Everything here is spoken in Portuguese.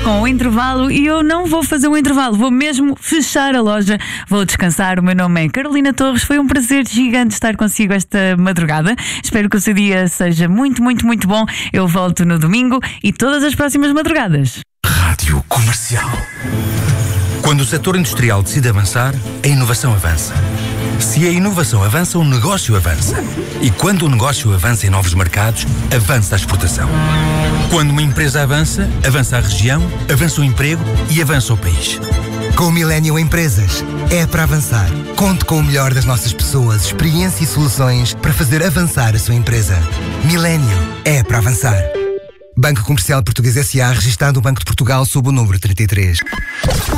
com o intervalo e eu não vou fazer um intervalo, vou mesmo fechar a loja, vou descansar. O meu nome é Carolina Torres, foi um prazer gigante estar consigo esta madrugada. Espero que o seu dia seja muito, muito, muito bom. Eu volto no domingo e todas as próximas madrugadas. Rádio Comercial. Quando o setor industrial decide avançar, a inovação avança. Se a inovação avança, o negócio avança. E quando o negócio avança em novos mercados, avança a exportação. Quando uma empresa avança, avança a região, avança o emprego e avança o país. Com o Millennium Empresas, é para avançar. Conte com o melhor das nossas pessoas, experiência e soluções para fazer avançar a sua empresa. Millennium é para avançar. Banco Comercial Português S.A., registado no Banco de Portugal sob o número 33.